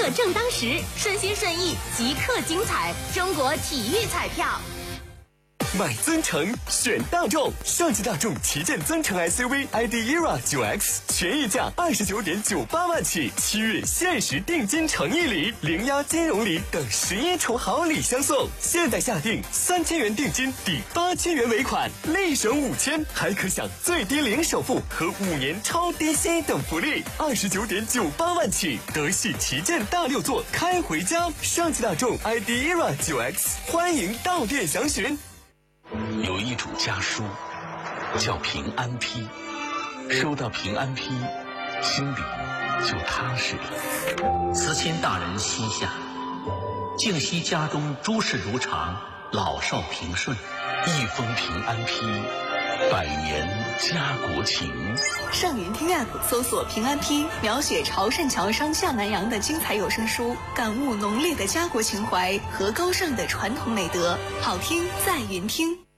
正当时，顺心顺意即刻精彩。中国体育彩票。 买增程选大众，上汽大众旗舰增程 SUV ID ERA 9X 全溢价29.98万起，7月限时定金诚意礼、零押金融礼等11重好礼相送。现在下定3000元定金抵8000元尾款，立省5000，还可享最低零首付和5年超低息等福利。29.98万起，德系旗舰大6座开回家。上汽大众 ID ERA 9X， 欢迎到店详询。 有一种家书叫平安批，收到平安批，心里就踏实了。 慈亲大人膝下，静息家中诸事如常，老少平顺。 一封平安批，百年家国情。 上云听 App 搜索平安批，描写潮汕桥上下南洋的精彩有声书，感悟浓烈的家国情怀和高尚的传统美德。好听在云听。